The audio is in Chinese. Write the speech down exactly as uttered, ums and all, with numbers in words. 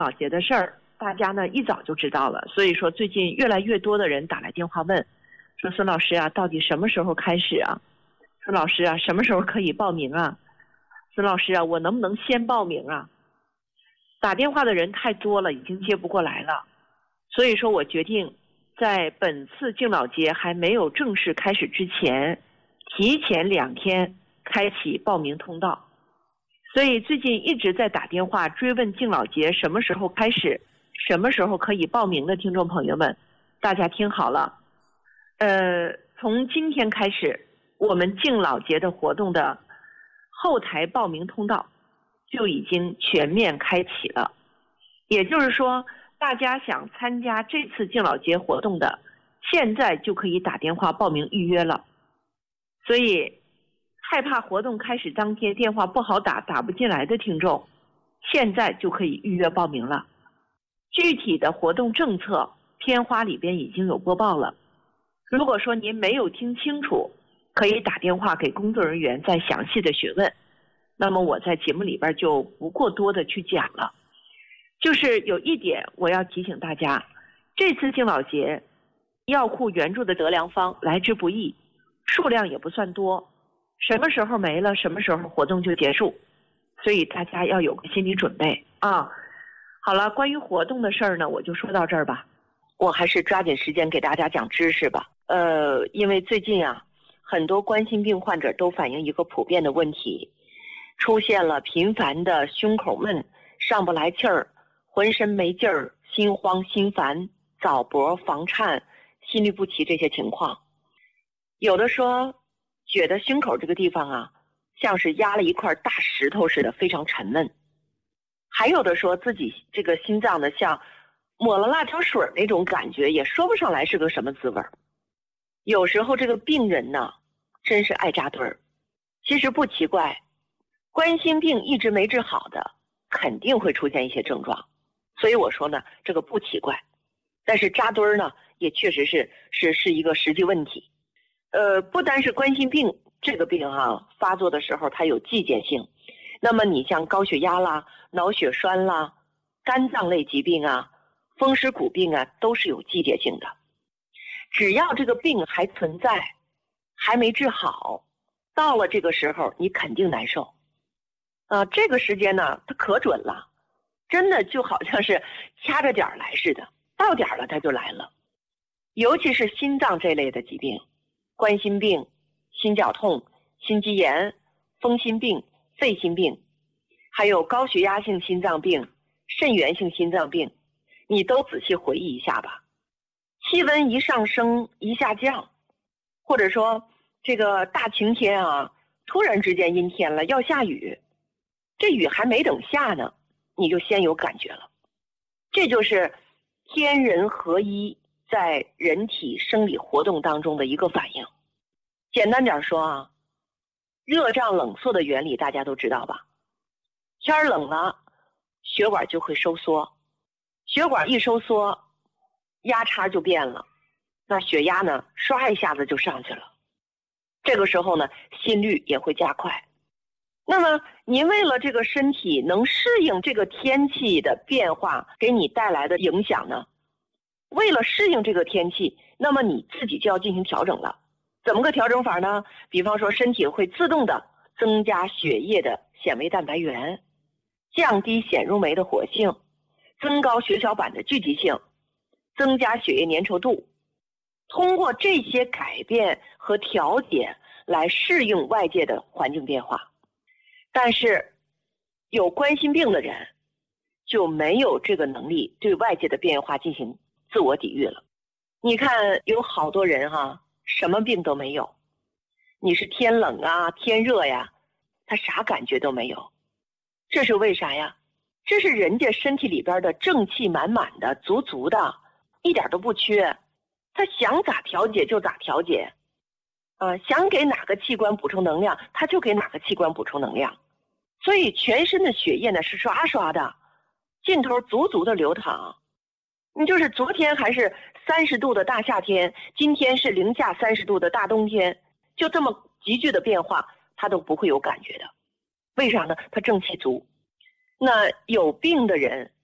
老节的事儿，大家呢一早就知道了，所以说最近越来越多的人打来电话问，说孙老师啊，到底什么时候开始啊？孙老师啊，什么时候可以报名啊？孙老师啊，我能不能先报名啊？打电话的人太多了，已经接不过来了，所以说我决定在本次敬老节还没有正式开始之前，提前两天开启报名通道。所以最近一直在打电话追问敬老节什么时候开始，什么时候可以报名的听众朋友们，大家听好了，呃，从今天开始，我们敬老节的活动的后台报名通道就已经全面开启了。也就是说，大家想参加这次敬老节活动的，现在就可以打电话报名预约了。所以害怕活动开始当天电话不好打，打不进来的听众，现在就可以预约报名了。具体的活动政策片花里边已经有播报了，如果说您没有听清楚，可以打电话给工作人员再详细的询问，那么我在节目里边就不过多的去讲了。就是有一点我要提醒大家，这次敬老节药库援助的得粮方来之不易，数量也不算多，什么时候没了什么时候活动就结束，所以大家要有个心理准备啊。好了，关于活动的事儿呢，我就说到这儿吧。我还是抓紧时间给大家讲知识吧。呃，因为最近啊，很多冠心病患者都反映一个普遍的问题，出现了频繁的胸口闷、上不来气儿、浑身没劲儿、心慌心烦、早搏房颤、心律不齐这些情况。有的说觉得胸口这个地方啊，像是压了一块大石头似的，非常沉闷。还有的说自己这个心脏呢，像抹了辣椒水那种感觉，也说不上来是个什么滋味。有时候这个病人呢，真是爱扎堆儿。其实不奇怪，冠心病一直没治好的，肯定会出现一些症状。所以我说呢，这个不奇怪。但是扎堆儿呢，也确实是是是一个实际问题。呃，不单是冠心病这个病啊，发作的时候它有季节性。那么你像高血压啦、脑血栓啦、肝脏类疾病啊、风湿骨病啊，都是有季节性的。只要这个病还存在，还没治好，到了这个时候你肯定难受。啊，这个时间呢，它可准了，真的就好像是掐着点儿来似的，到点儿了它就来了。尤其是心脏这类的疾病，冠心病、心绞痛、心肌炎、风心病、肺心病，还有高血压性心脏病、肾源性心脏病，你都仔细回忆一下吧。气温一上升一下降，或者说这个大晴天啊，突然之间阴天了，要下雨，这雨还没等下呢，你就先有感觉了。这就是天人合一在人体生理活动当中的一个反应。简单点说啊，热胀冷缩的原理大家都知道吧？天冷了，血管就会收缩，血管一收缩，压差就变了，那血压呢，唰一下子就上去了。这个时候呢，心率也会加快。那么您为了这个身体能适应这个天气的变化给你带来的影响呢，为了适应这个天气，那么你自己就要进行调整了。怎么个调整法呢？比方说身体会自动的增加血液的纤维蛋白原，降低显入酶的活性，增高血小板的聚集性，增加血液粘稠度。通过这些改变和调节来适应外界的环境变化。但是有冠心病的人就没有这个能力对外界的变化进行自我抵御了。你看有好多人哈、啊，什么病都没有，你是天冷啊天热呀，他啥感觉都没有。这是为啥呀？这是人家身体里边的正气满满的，足足的，一点都不缺，他想咋调节就咋调节，呃，想给哪个器官补充能量他就给哪个器官补充能量。所以全身的血液呢是刷刷的，劲头足足的流淌。你就是昨天还是三十度的大夏天，今天是零下三十度的大冬天，就这么急剧的变化他都不会有感觉的。为啥呢？他正气足。那有病的人